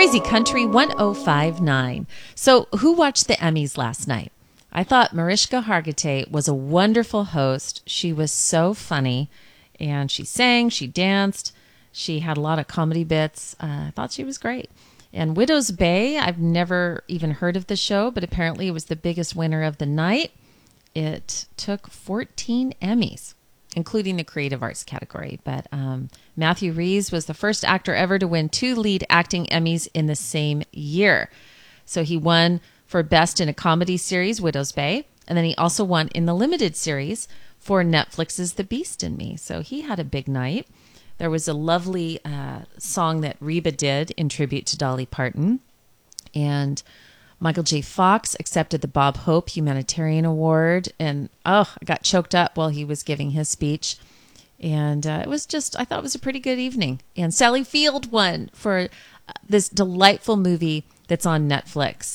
Crazy Country 1059. So, who watched the Emmys last night? I thought Mariska Hargitay was a wonderful host. She was so funny, and she sang, she danced, she had a lot of comedy bits. I thought she was great. And Widow's Bay, I've never even heard of the show, but apparently it was the biggest winner of the night. It took 14 Emmys, including the creative arts category. But Matthew Rhys was the first actor ever to win 2 lead acting Emmys in the same year. So he won for Best in a Comedy Series, Widow's Bay, and then he also won in the limited series for Netflix's The Beast in Me. So he had a big night. There was a lovely song that Reba did in tribute to Dolly Parton. And Michael J. Fox accepted the Bob Hope Humanitarian Award. And, I got choked up while he was giving his speech. And I thought it was a pretty good evening. And Sally Field won for this delightful movie that's on Netflix.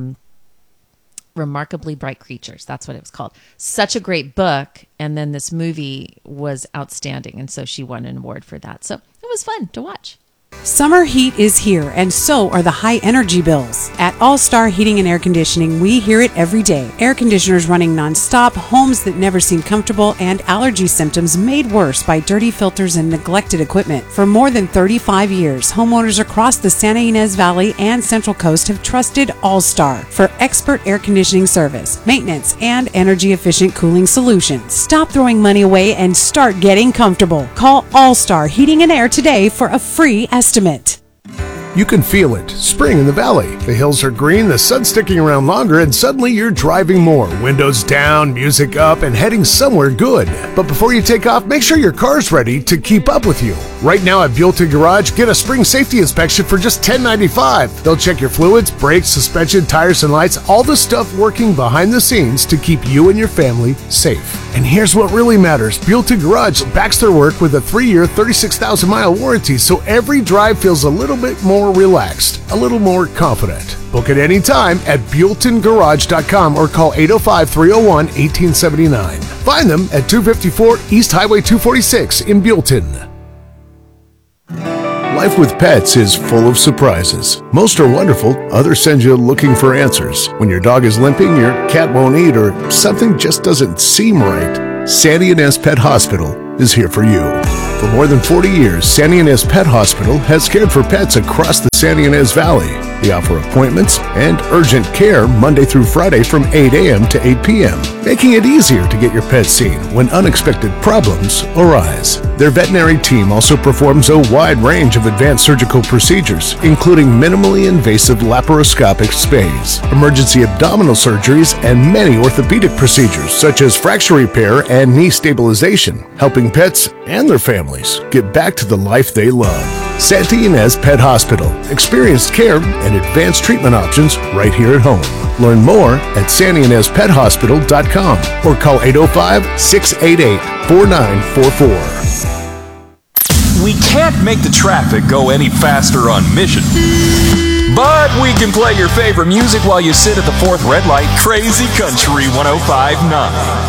Remarkably Bright Creatures. That's what it was called. Such a great book. And then this movie was outstanding. And so she won an award for that. So it was fun to watch. Summer heat is here, and so are the high energy bills. At All Star Heating and Air Conditioning, we hear it every day. Air conditioners running nonstop, homes that never seem comfortable, and allergy symptoms made worse by dirty filters and neglected equipment. For more than 35 years, homeowners across the Santa Ynez Valley and Central Coast have trusted All Star for expert air conditioning service, maintenance, and energy-efficient cooling solutions. Stop throwing money away and start getting comfortable. Call All Star Heating and Air today for a free estimate. You can feel it. Spring in the valley. The hills are green, the sun's sticking around longer, and suddenly you're driving more. Windows down, music up, and heading somewhere good. But before you take off, make sure your car's ready to keep up with you. Right now at Buellton Garage, get a spring safety inspection for just $10.95. They'll check your fluids, brakes, suspension, tires, and lights, all the stuff working behind the scenes to keep you and your family safe. And here's what really matters. Buellton Garage backs their work with a 3-year, 36,000-mile warranty, so every drive feels a little bit more relaxed, a little more confident. Book it anytime at BuelltonGarage.com or call 805-301-1879. Find them at 254 East Highway 246 in Buellton. Life with pets is full of surprises. Most are wonderful, others send you looking for answers. When your dog is limping, your cat won't eat, or something just doesn't seem right, Santa Ynez Pet Hospital is here for you. For more than 40 years, Santa Ynez Pet Hospital has cared for pets across the Santa Ynez Valley. They offer appointments and urgent care Monday through Friday from 8 a.m. to 8 p.m., making it easier to get your pet seen when unexpected problems arise. Their veterinary team also performs a wide range of advanced surgical procedures, including minimally invasive laparoscopic spays, emergency abdominal surgeries, and many orthopedic procedures such as fracture repair and knee stabilization, helping pets and their families get back to the life they love. Santa Ynez Pet Hospital. Experienced care and advanced treatment options right here at home. Learn more at santaynezpethospital.com or call 805-688-4944. We can't make the traffic go any faster on Mission. But we can play your favorite music while you sit at the fourth red light. Crazy Country 1059.